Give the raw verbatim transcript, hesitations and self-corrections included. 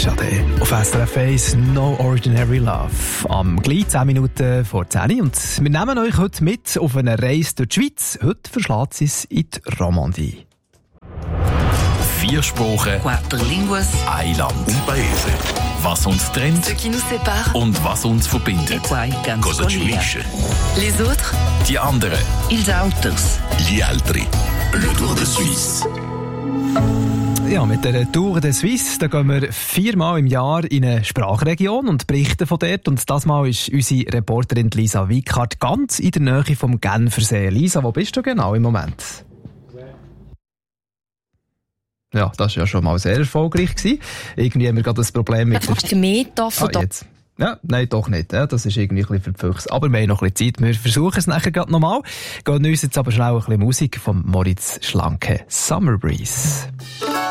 Sade auf S R F eins, No Ordinary Love. Am gleich zehn Minuten vor zehn. Und wir nehmen euch heute mit auf eine Reise durch die Schweiz. Heute verschlägt es in die Romandie. Vier Sprachen, Quattro línguas, ein Land, un paese. Was uns trennt ce qui nous sépare, und was uns verbindet. e quai che ens Cosa ci collega. unisce? Les autres, Die anderen. ils autres. Gli altri. Le Tour de Suisse. Ja, mit der Tour de Suisse, da gehen wir viermal im Jahr in eine Sprachregion und berichten von dort. Und das Mal ist unsere Reporterin Lisa Wickhardt ganz in der Nähe vom Genfersee. Lisa, wo bist du genau im Moment? Ja, das war ja schon mal sehr erfolgreich gewesen. Irgendwie haben wir gerade das Problem mit der... Fast mehr davon. Ah, jetzt. Ja, nein, doch nicht. Ja, das ist irgendwie ein bisschen verpflichtet. Aber wir haben noch ein bisschen Zeit. Wir versuchen es nachher gerade nochmal. Gehen uns jetzt aber schnell ein bisschen Musik von Moritz Schlanke. Summer Breeze.